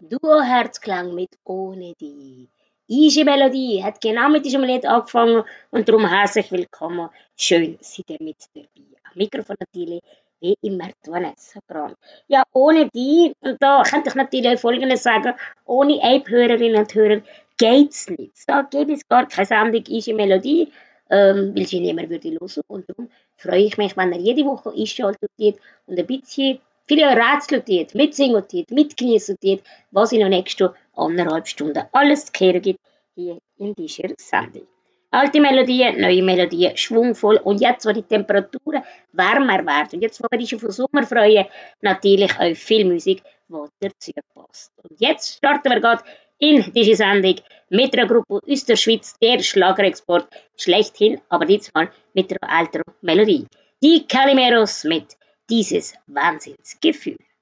Duo-Herzklang mit Ohne die. Diese Melodie hat genau mit diesem Lied angefangen und darum herzlich willkommen. Schön, seid ihr mit dabei. Am Mikrofon natürlich, wie immer, Vanessa Brand. Ja, ohne die, und da könnte ich natürlich Folgendes sagen, ohne Ape-Hörerinnen und Hörer geht's nicht. Da gibt es gar keine Sendung, diese Melodie, weil sie niemand würde hören. Und darum freue ich mich, wenn ihr jede Woche einschaltet und ein bisschen viele Rätsel mitsingen mitgenießen, was in den nächsten 1,5 Stunden alles zu hören gibt hier in dieser Sendung. Alte Melodien, neue Melodien, schwungvoll und jetzt, wo die Temperaturen wärmer werden, jetzt, wo wir uns auf den Sommer freuen, natürlich auch viel Musik, die dazu passt. Und jetzt starten wir gerade in diese Sendung mit einer Gruppe aus der Schweiz, der Schlagerexport schlechthin, aber diesmal mit einer älteren Melodie. Die Calimeros mit dieses Wahnsinnsgefühl.